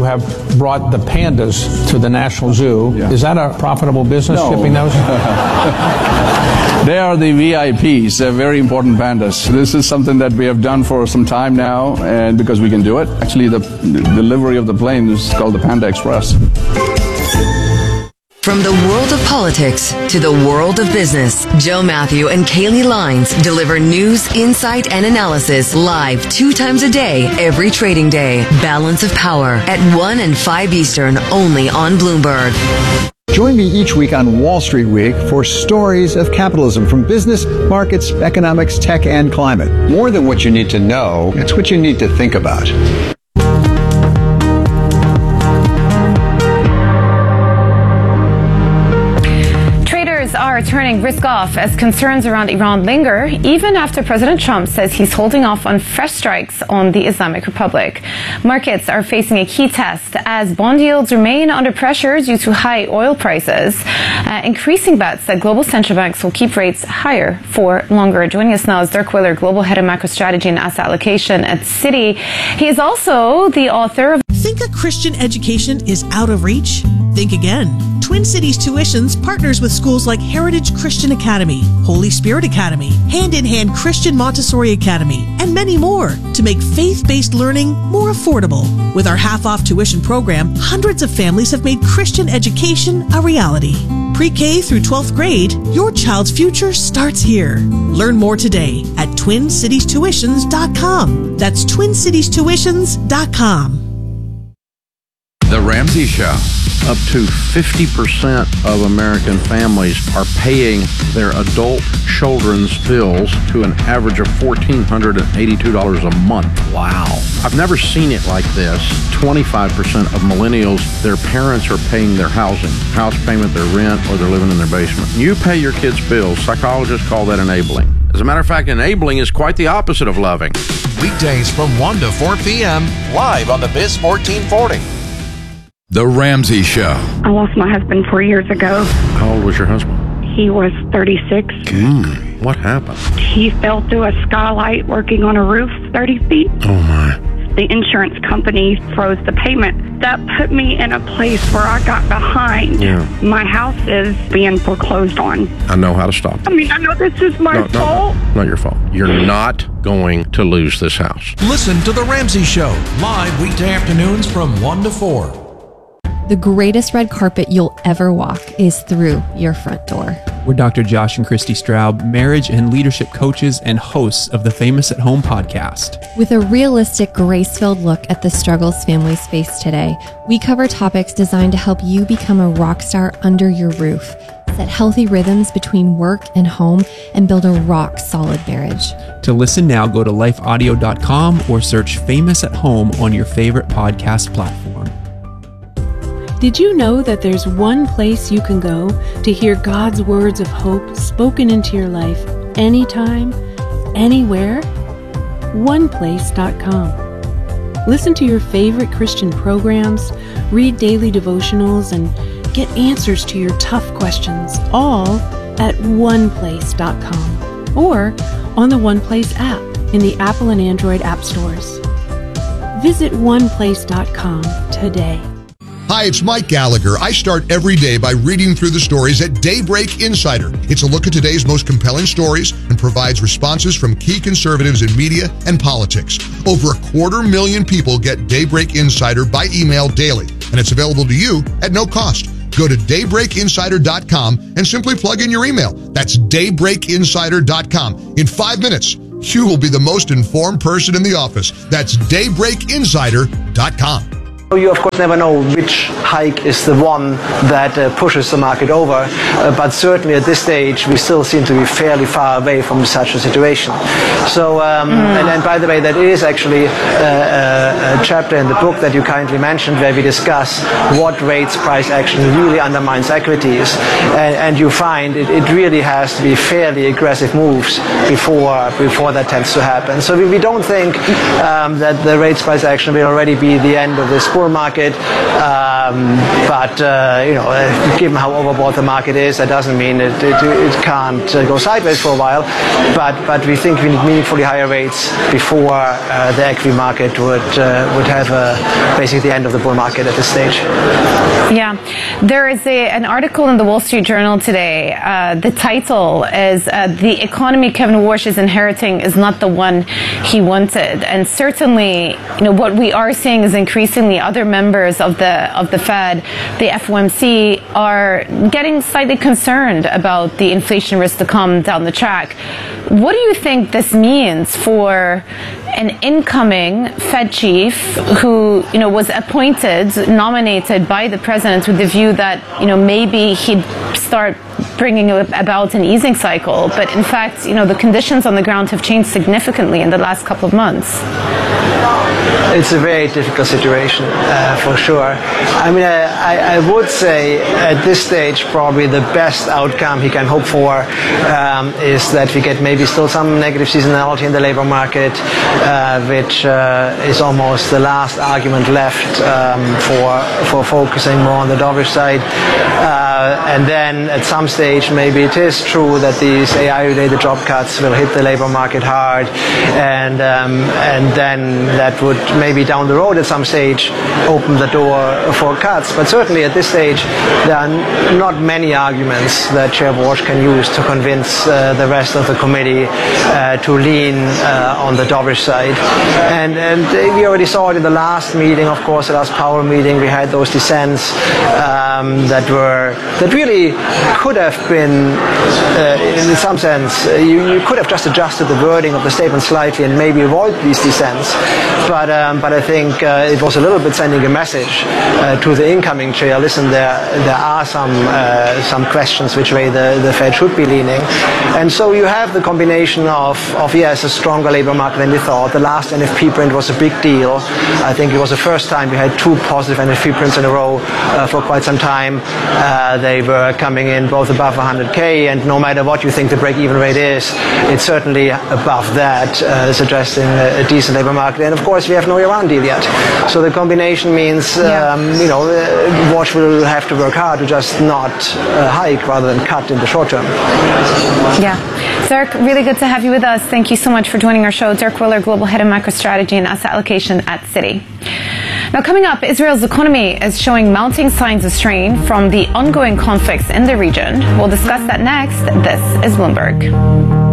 have brought the pandas to the National Zoo. Yeah. Is that a profitable business, shipping those? They are the VIPs. They're very important pandas. This is something that we have done for some time now, and because we can do it. Actually, the delivery of the plane is called the Panda Express. From the world of politics to the world of business, Joe Matthew and Kaylee Lines deliver news, insight, and analysis live 2 times a day, every trading day. Balance of Power at 1 and 5 Eastern, only on Bloomberg. Join me each week on Wall Street Week for stories of capitalism from business, markets, economics, tech, and climate. More than what you need to know, it's what you need to think about. Are turning risk off as concerns around Iran linger, even after President Trump says he's holding off on fresh strikes on the Islamic Republic. Markets are facing a key test as bond yields remain under pressure due to high oil prices, increasing bets that global central banks will keep rates higher for longer. Joining us now is Dirk Willer, Global Head of Macro Strategy and Asset Allocation at Citi. He is also the author of Think a Christian education is out of reach? Think again. Twin Cities Tuitions partners with schools like Heritage Christian Academy, Holy Spirit Academy, Hand in Hand Christian Montessori Academy, and many more to make faith-based learning more affordable. With our half-off tuition program, hundreds of families have made Christian education a reality. Pre-K through 12th grade, your child's future starts here. Learn more today at TwinCitiesTuitions.com. That's TwinCitiesTuitions.com. The Ramsey Show. Up to 50% of American families are paying their adult children's bills to an average of $1,482 a month. Wow. I've never seen it like this. 25% of millennials, their parents are paying their house payment, their rent, or they're living in their basement. You pay your kids' bills. Psychologists call that enabling. As a matter of fact, enabling is quite the opposite of loving. Weekdays from 1 to 4 p.m. live on the Biz 1440. The Ramsey Show. I lost my husband 4 years ago. How old was your husband? He was 36. What happened? He fell through a skylight working on a roof 30 feet. Oh, my. The insurance company froze the payment. That put me in a place where I got behind. Yeah. My house is being foreclosed on. I know how to stop it. I mean, I know this is my fault. No, not your fault. You're not going to lose this house. Listen to The Ramsey Show, live weekday afternoons from 1 to 4. The greatest red carpet you'll ever walk is through your front door. We're Dr. Josh and Christy Straub, marriage and leadership coaches and hosts of the Famous at Home podcast. With a realistic, grace-filled look at the struggles families face today, we cover topics designed to help you become a rock star under your roof, set healthy rhythms between work and home, and build a rock-solid marriage. To listen now, go to lifeaudio.com or search Famous at Home on your favorite podcast platform. Did you know that there's one place you can go to hear God's words of hope spoken into your life anytime, anywhere? OnePlace.com. Listen to your favorite Christian programs, read daily devotionals, and get answers to your tough questions, all at OnePlace.com or on the OnePlace app in the Apple and Android app stores. Visit OnePlace.com today. Hi, it's Mike Gallagher. I start every day by reading through the stories at Daybreak Insider. It's a look at today's most compelling stories and provides responses from key conservatives in media and politics. Over 250,000 people get Daybreak Insider by email daily, and it's available to you at no cost. Go to daybreakinsider.com and simply plug in your email. That's daybreakinsider.com. In 5 minutes, you will be the most informed person in the office. That's daybreakinsider.com. You, of course, never know which hike is the one that pushes the market over, but certainly at this stage, we still seem to be fairly far away from such a situation. So, and by the way, that is actually a chapter in the book that you kindly mentioned where we discuss what rates price action really undermines equities, and you find it really has to be fairly aggressive moves before that tends to happen. So we don't think that the rates price action will already be the end of this bull market. But given how overbought the market is, that doesn't mean it can't go sideways for a while. But we think we need meaningfully higher rates before the equity market would have basically the end of the bull market at this stage. Yeah, there is an article in the Wall Street Journal today. The title is "The Economy Kevin Warsh is Inheriting is Not the One He Wanted," and certainly, what we are seeing is increasingly other members of the Fed, the FOMC, are getting slightly concerned about the inflation risk to come down the track. What do you think this means for an incoming Fed chief who, was nominated by the president with the view that, maybe he'd start bringing about an easing cycle, but in fact, the conditions on the ground have changed significantly in the last couple of months? It's a very difficult situation, for sure. I mean, I would say at this stage, probably the best outcome he can hope for is that we get maybe still some negative seasonality in the labor market, which is almost the last argument left for focusing more on the dovish side. And then at some stage, maybe it is true that these AI-related job cuts will hit the labor market hard, and then that would maybe down the road at some stage open the door for cuts. But certainly at this stage, there are not many arguments that Chair Warsh can use to convince the rest of the committee to lean on the dovish side. And we already saw it in the last meeting, of course, the last Powell meeting. We had those dissents that really could have been, in some sense, you could have just adjusted the wording of the statement slightly and maybe avoid these dissents. But I think it was a little bit sending a message to the incoming chair. Listen, there are some questions which way the Fed should be leaning, and so you have the combination of yes, a stronger labor market than we thought. The last NFP print was a big deal. I think it was the first time we had two positive NFP prints in a row for quite some time. They were coming in both above 100K, and no matter what you think the break-even rate is, it's certainly above that, suggesting a decent labor market. And of course, we have no Iran deal yet. So the combination means, Warsh will have to work hard to just not hike rather than cut in the short term. Yeah. Dirk, really good to have you with us. Thank you so much for joining our show. Dirk Willer, Global Head of Macro Strategy and Asset Allocation at Citi. Now, coming up, Israel's economy is showing mounting signs of strain from the ongoing conflicts in the region. We'll discuss that next. This is Bloomberg.